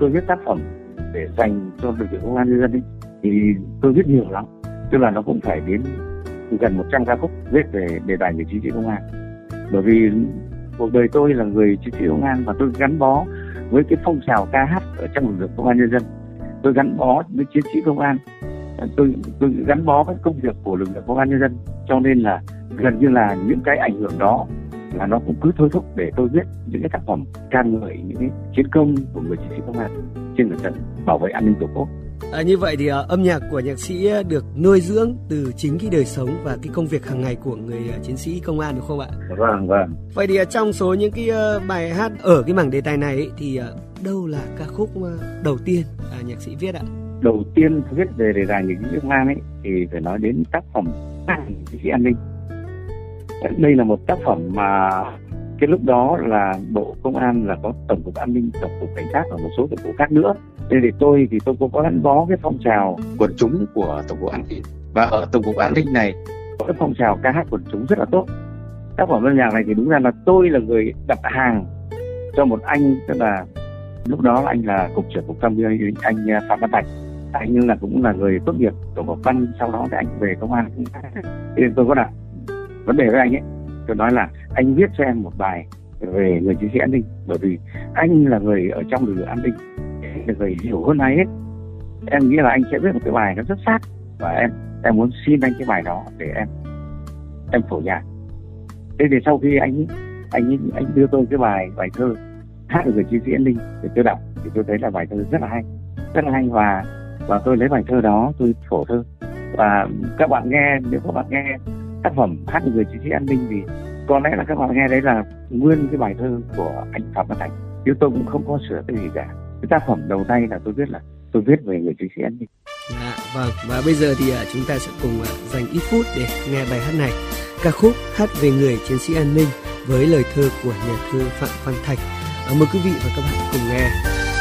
tôi viết tác phẩm để dành cho lực lượng công an nhân dân ấy, thì tôi viết nhiều lắm, tức là nó cũng phải đến gần 100 ca khúc viết về đề tài người chiến sĩ công an. Bởi vì cuộc đời tôi là người chiến sĩ công an và tôi gắn bó với cái phong trào ca hát ở trong lực lượng công an nhân dân. Tôi gắn bó với chiến sĩ công an, tôi gắn bó với công việc của lực lượng công an nhân dân, cho nên là gần như là những cái ảnh hưởng đó là nó cũng cứ thôi thúc để tôi viết những cái tác phẩm ca ngợi những cái chiến công của người chiến sĩ công an trên mặt trận bảo vệ an ninh tổ quốc. Như vậy thì âm nhạc của nhạc sĩ được nuôi dưỡng từ chính cái đời sống và cái công việc hàng ngày của người chiến sĩ công an, đúng không ạ? Vâng. Vậy thì trong số những cái bài hát ở cái mảng đề tài này ấy, thì đâu là ca khúc đầu tiên nhạc sĩ viết ạ? Đầu tiên viết về đề tài người chiến sĩ công an ấy thì phải nói đến tác phẩm Chiến sĩ an ninh. Đây là một tác phẩm mà cái lúc đó là Bộ Công an là có Tổng cục An ninh, Tổng cục Cảnh sát và một số tổng cục khác nữa. Nên thì tôi cũng có gắn bó cái phong trào quần chúng của Tổng cục An ninh, và ở Tổng cục An ninh này có cái phong trào ca hát quần chúng rất là tốt. Tác phẩm âm nhạc này thì đúng ra là tôi là người đặt hàng cho một anh, tức là lúc đó là anh là cục trưởng cục tham mưu, anh Phạm Văn Thạch. Anh là cũng là người tốt nghiệp tổ hợp văn, sau đó thì anh về công an. Thì tôi có đặt vấn đề với anh ấy, tôi nói là anh viết cho em một bài về người chiến sĩ an ninh, bởi vì anh là người ở trong lực lượng an ninh, là người hiểu hơn ai hết. Em nghĩ là anh sẽ viết một cái bài nó rất sát, và em muốn xin anh cái bài đó để em phổ nhạc. Thế thì sau khi anh đưa tôi cái bài thơ hát về người chiến sĩ an ninh để tôi đọc, thì tôi thấy là bài thơ rất là hay, và tôi lấy bài thơ đó tôi phổ thơ. Và các bạn nghe, nếu các bạn nghe tác phẩm hát về người chiến sĩ an ninh thì có lẽ là các bạn nghe đấy là nguyên cái bài thơ của anh Phạm Văn Thạch, chứ tôi cũng không có sửa cái gì cả. Cái tác phẩm đầu tay là tôi viết về người chiến sĩ an ninh. Vâng, và bây giờ thì chúng ta sẽ cùng dành ít phút để nghe bài hát này, ca khúc Hát về người chiến sĩ an ninh với lời thơ của nhà thơ Phạm Văn Thạch. Mời quý vị và các bạn cùng nghe.